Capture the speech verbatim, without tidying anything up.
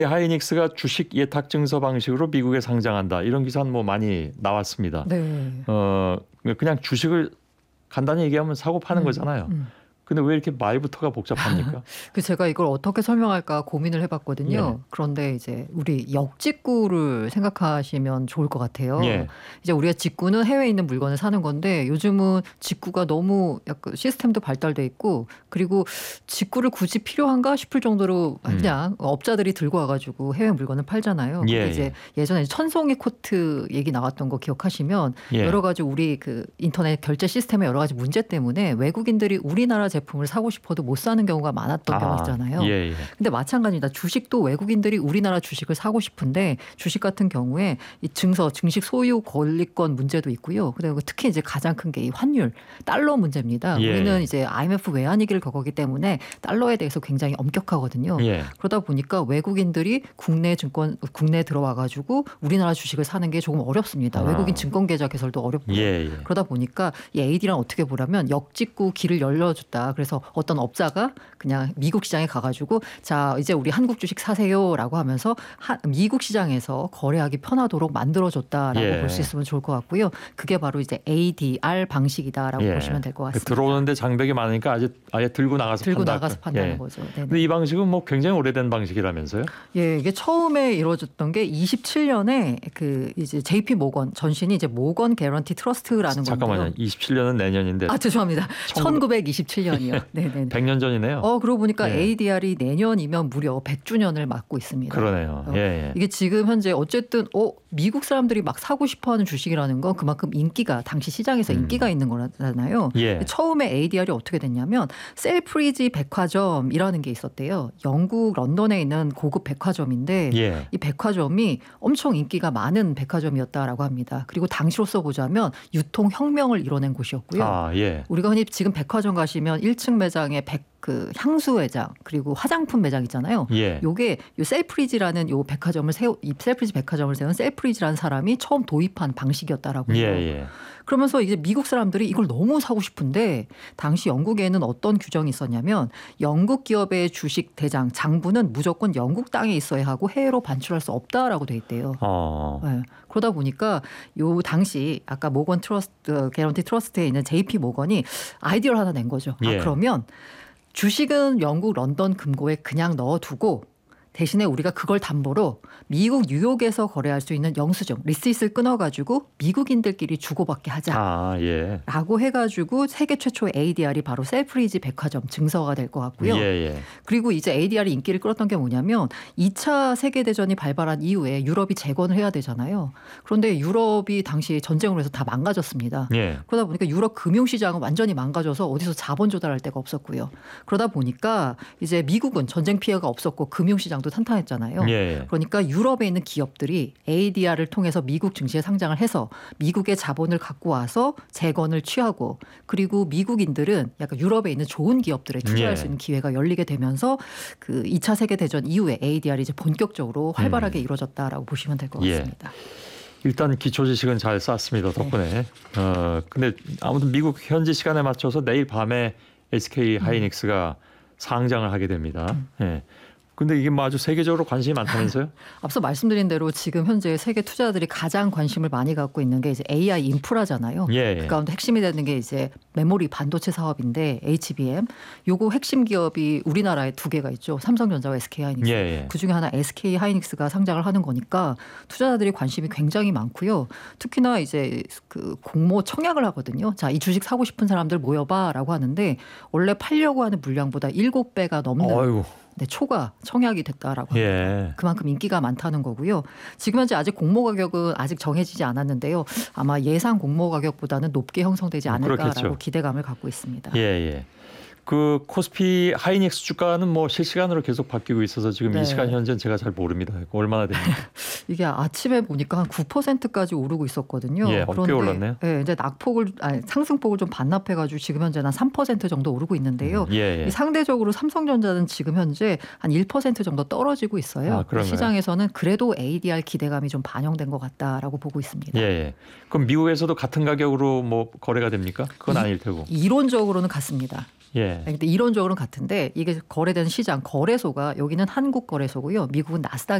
하이닉스가 주식 예탁 증서 방식으로 미국에 상장한다. 이런 기사는 뭐 많이 나왔습니다. 네. 어, 그냥 주식을 간단히 얘기하면 사고 파는 음, 거잖아요. 음. 근데 왜 이렇게 말부터가 복잡합니까? 그 제가 이걸 어떻게 설명할까 고민을 해봤거든요. 예. 그런데 이제 우리 역직구를 생각하시면 좋을 것 같아요. 예. 이제 우리가 직구는 해외에 있는 물건을 사는 건데 요즘은 직구가 너무 약간 시스템도 발달돼 있고 그리고 직구를 굳이 필요한가 싶을 정도로 그냥 음. 업자들이 들고 와가지고 해외 물건을 팔잖아요. 예, 근데 이제 예. 예전에 천송이 코트 얘기 나왔던 거 기억하시면 예. 여러 가지 우리 그 인터넷 결제 시스템의 여러 가지 문제 때문에 외국인들이 우리나라 제품을 사고 싶어도 못 사는 경우가 많았던 아, 경우 있잖아요. 예, 예. 근데 마찬가지입니다. 주식도 외국인들이 우리나라 주식을 사고 싶은데 주식 같은 경우에 이 증서, 증식 소유 권리권 문제도 있고요. 그리고 특히 이제 가장 큰 게 이 환율, 달러 문제입니다. 예. 우리는 이제 아이엠에프 외환위기를 겪었기 때문에 달러에 대해서 굉장히 엄격하거든요. 예. 그러다 보니까 외국인들이 국내 증권, 국내에 들어와 가지고 우리나라 주식을 사는 게 조금 어렵습니다. 아. 외국인 증권 계좌 개설도 어렵고요. 예, 예. 그러다 보니까 이 에이디랑 어떻게 보라면 역직구 길을 열려줬다. 그래서 어떤 업자가 그냥 미국 시장에 가가지고 자 이제 우리 한국 주식 사세요라고 하면서 하, 미국 시장에서 거래하기 편하도록 만들어줬다라고 예. 볼 수 있으면 좋을 것 같고요. 그게 바로 이제 에이디알 방식이다라고 예. 보시면 될 것 같습니다. 들어오는데 장벽이 많으니까 아예, 아예 들고 나가서 들고 판다. 나가서 판다는 예. 거죠. 네네. 근데 이 방식은 뭐 굉장히 오래된 방식이라면서요? 예, 이게 처음에 이루어졌던 게 이십칠 년에 그 이제 제이피 모건 전신이 이제 모건 개런티 트러스트라는 잠깐만요. 건데요. 이십칠 년은 내년인데. 아 죄송합니다. 천구백이십칠 년이요. 네네. 백 년 전이네요. 어 그러고 보니까 예. 에이디알이 내년이면 무려 백 주년을 맞고 있습니다. 그러네요. 어, 예, 예. 이게 지금 현재 어쨌든 어 미국 사람들이 막 사고 싶어하는 주식이라는 건 그만큼 인기가 당시 시장에서 음. 인기가 있는 거잖아요. 예. 처음에 에이디알이 어떻게 됐냐면 셀프리지 백화점이라는 게 있었대요. 영국 런던에 있는 고급 백화점인데 예. 이 백화점이 엄청 인기가 많은 백화점이었다라고 합니다. 그리고 당시로서 보자면 유통 혁명을 이뤄낸 곳이었고요. 아, 예. 우리가 흔히 지금 백화점 가시면 일 층 매장에 백 그 향수 매장 그리고 화장품 매장 있잖아요. 예. 요게 요 셀프리지라는 요 백화점을 세우 이 셀프리지 백화점을 세운 셀프리지라는 사람이 처음 도입한 방식이었다라고 해요. 예, 예. 그러면서 이제 미국 사람들이 이걸 너무 사고 싶은데 당시 영국에는 어떤 규정이 있었냐면 영국 기업의 주식 대장 장부는 무조건 영국 땅에 있어야 하고 해외로 반출할 수 없다라고 돼 있대요. 어. 네. 그러다 보니까 요 당시 아까 모건 트러스트 개런티 트러스트에 있는 제이피 모건이 아이디어를 하나 낸 거죠. 예. 아, 그러면 주식은 영국 런던 금고에 그냥 넣어두고 대신에 우리가 그걸 담보로 미국 뉴욕에서 거래할 수 있는 영수증 리시트를 끊어가지고 미국인들끼리 주고받게 하자. 아, 예. 라고 해가지고 세계 최초의 에이디알이 바로 셀프리지 백화점 증서가 될 것 같고요. 예, 예. 그리고 이제 에이디알이 인기를 끌었던 게 뭐냐면 이 차 세계대전이 발발한 이후에 유럽이 재건을 해야 되잖아요. 그런데 유럽이 당시 전쟁으로 해서 다 망가졌습니다. 예. 그러다 보니까 유럽 금융시장은 완전히 망가져서 어디서 자본 조달할 데가 없었고요. 그러다 보니까 이제 미국은 전쟁 피해가 없었고 금융시장 도 탄탄했잖아요. 예. 그러니까 유럽에 있는 기업들이 에이디알을 통해서 미국 증시에 상장을 해서 미국의 자본을 갖고 와서 재건을 취하고 그리고 미국인들은 약간 유럽에 있는 좋은 기업들에 투자할 예. 수 있는 기회가 열리게 되면서 그 이 차 세계대전 이후에 에이디알이 이제 본격적으로 활발하게 음. 이루어졌다라고 보시면 될 것 예. 같습니다. 일단 기초 지식은 잘 쌓습니다. 덕분에. 네. 어, 근데 아무튼 미국 현지 시간에 맞춰서 내일 밤에 에스케이 하이닉스가 음. 상장을 하게 됩니다. 음. 예. 근데 이게 뭐 아주 세계적으로 관심이 많다면서요? 앞서 말씀드린 대로 지금 현재 세계 투자자들이 가장 관심을 많이 갖고 있는 게 이제 에이아이 인프라잖아요. 예, 예. 그 가운데 핵심이 되는 게 이제 메모리 반도체 사업인데 에이치비엠. 요거 핵심 기업이 우리나라에 두 개가 있죠. 삼성전자와 에스케이 하이닉스. 예, 예. 그중에 하나 에스케이 하이닉스가 상장을 하는 거니까 투자자들이 관심이 굉장히 많고요. 특히나 이제 그 공모 청약을 하거든요. 자, 이 주식 사고 싶은 사람들 모여봐라고 하는데 원래 팔려고 하는 물량보다 일곱 배가 넘는 어이구. 네, 초과 청약이 됐다라고 합니다. 예. 그만큼 인기가 많다는 거고요. 지금 현재 아직 공모 가격은 아직 정해지지 않았는데요. 아마 예상 공모 가격보다는 높게 형성되지 않을까라고 그렇겠죠. 기대감을 갖고 있습니다. 예, 예. 그 코스피 하이닉스 주가는 뭐 실시간으로 계속 바뀌고 있어서 지금 네. 이 시간 현재는 제가 잘 모릅니다. 얼마나 됩니까? 이게 아침에 보니까 한 구 퍼센트까지 오르고 있었거든요. 예, 꽤 올랐네요. 예, 이제 낙폭을 아니, 상승폭을 좀 반납해가지고 지금 현재는 한 삼 퍼센트 정도 오르고 있는데요. 음, 예, 예. 이 상대적으로 삼성전자는 지금 현재 한 일 퍼센트 정도 떨어지고 있어요. 아, 그런가요? 시장에서는 그래도 에이디알 기대감이 좀 반영된 것 같다라고 보고 있습니다. 예, 예. 그럼 미국에서도 같은 가격으로 뭐 거래가 됩니까? 그건 이, 아닐 테고. 이론적으로는 같습니다. 예. 근데 이론적으로는 같은데 이게 거래되는 시장 거래소가 여기는 한국 거래소고요. 미국은 나스닥